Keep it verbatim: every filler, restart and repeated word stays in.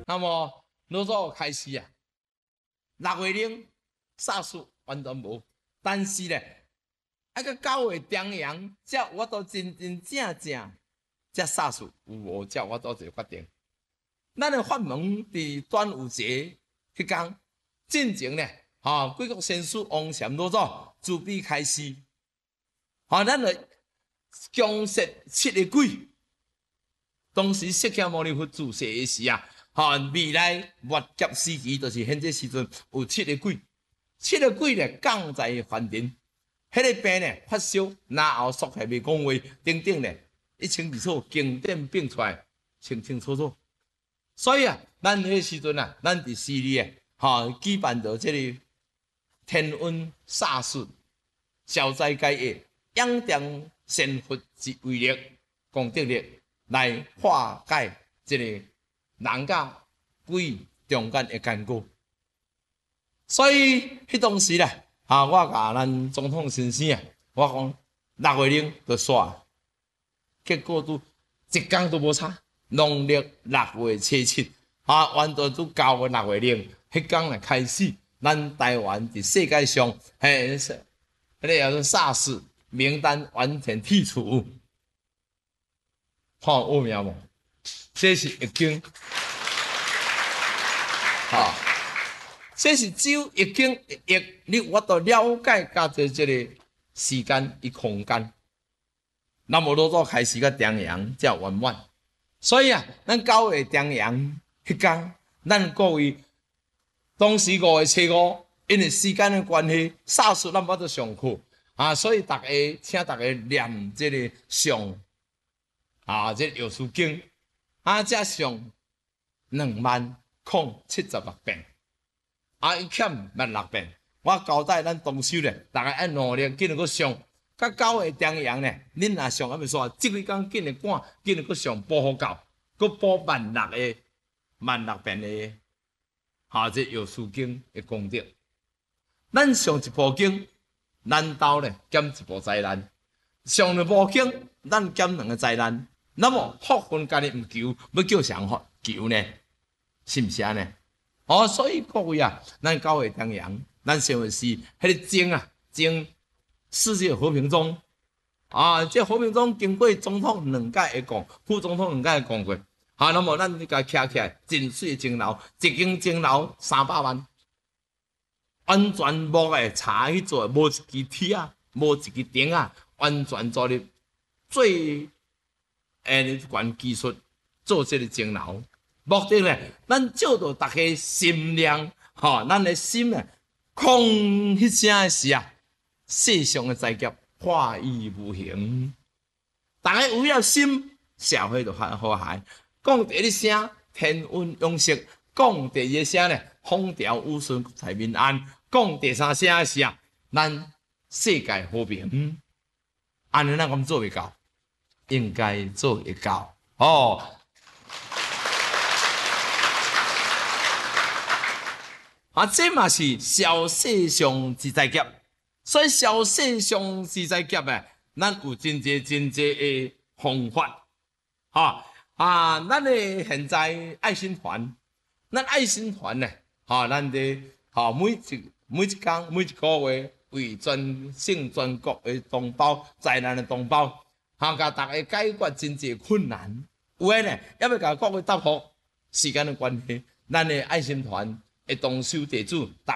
那么老早开始啊，六月零 SARS 完全无，但是咧，啊个九月中阳，才我都真真正正，才 SARS 有无，才我都就决定。咱的法门伫端午节迄天进前咧，吼，贵国先师王禅老祖自比开始，吼，咱的强摄七个鬼。当时释迦牟尼佛自世的时啊，吼，未来末劫时期，就是现在时阵有七个鬼，七个鬼咧降在凡尘，迄个病咧发烧，然后缩下未讲话，等等咧一清二楚，经典并出来，清清楚楚。所以啊，咱迄时阵啊，咱伫寺里诶，吼，举办着即个天瘟煞术消灾解厄、仰仗神佛之威力、功德力。来化解这个人甲鬼中间的干戈，所以迄当时咧，啊，我甲咱总统先生啊，我讲六月零就煞，结果都一天都无差。农历六月初七，啊，完全都到个六月零，迄天咧开始，咱台湾伫世界上，嘿，迄个叫做 SARS 名单完全剔除。看有名无？这是易经，哈，这是只有易经易，你我都了解加这这个时间与空间。那么老早开始个中阳才圆满，所以啊，咱九月中阳迄天，咱各位当时五月初五，因为时间的关系，煞术咱无得上课啊，所以大家请大家念这个上。啊，这药师经啊，加上两万空七十六遍，啊，伊欠万六遍。我交代咱同修咧，大家爱努力，紧个上。甲九月中阳咧，恁若上还袂煞，即几工紧个赶，紧个上补好够，佮补万六个万六遍的，啊，这药师经的功德。咱上一部经，难道咧减一部灾难；上两部经，咱减两个灾难。那么福分家己唔求，要叫谁福求呢？是毋是安尼？哦，所以各位啊，咱九月中阳，咱想的是迄个争啊，争世界和平中啊，这和平中经过总统两届会讲，副总统两届会讲过，好，那么咱就甲徛起来，真水钟楼，一间钟楼三百万，完全木诶茶去做，无一支铁啊，无一支钉啊，完全做哩最。诶，管技术做这个钟楼，目的咧，咱照到大家心量，吼，咱的心咧，空迄声的时啊，世上的灾劫化意无形。大家有了心，社会就和和谐。讲第一声天运永息，讲第二声咧风调雨顺财民安，讲第三声的是啊，咱世界和平。安尼咱咁做袂到。应该做会到哦。啊，这嘛是小世上之灾劫，所以小世上之灾劫诶，咱有真济真济诶方法。哈啊，咱诶现在爱心团，咱爱心团咧，哈，咱的哈每一每一天每一个月为全省全国诶同胞灾难诶同胞。哈，甲大家解决真济困难，有诶呢，要要甲各位答复，时间的关系，咱的爱心团会动手地主。